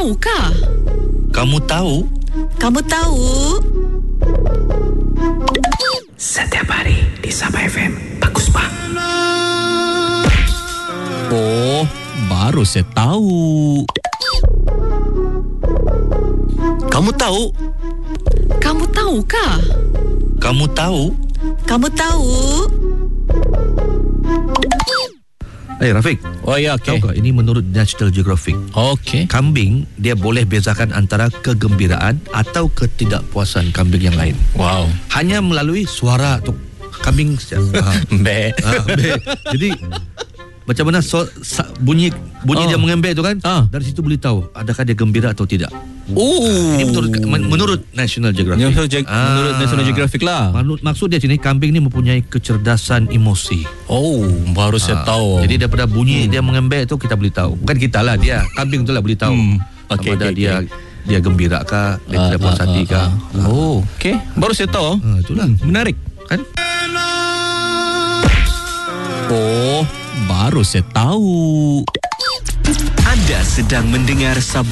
tahukah? Kamu tahu? Kamu tahu? Setiap hari di Sabah FM. Bagus, Pak. Oh, baru saya tahu. Kamu tahu? Kamu tahukah? Kamu tahu? Kamu tahu? Rafiq. Oh ya, okey. Tahu tak, ini menurut National Geographic. Okey. Kambing, dia boleh bezakan antara kegembiraan atau ketidakpuasan kambing yang lain. Wow. Hanya melalui suara tu. Kambing Be. Jadi macam mana bunyi dia mengembek tu kan, dari situ boleh tahu adakah dia gembira atau tidak. Ini menurut National Geographic. Menurut National Geographic lah. Maksud dia sini, kambing ni mempunyai kecerdasan emosi. Oh, baru saya tahu. Jadi daripada bunyi dia mengembek tu, kita boleh tahu. Bukan kita lah, dia kambing tu lah boleh tahu. Dia gembira kah, dia tidak puas hati kah. Oh, okey. Baru saya tahu. Itulah. Menarik Kan? Oh, baru saya tahu. Anda sedang mendengar Sabah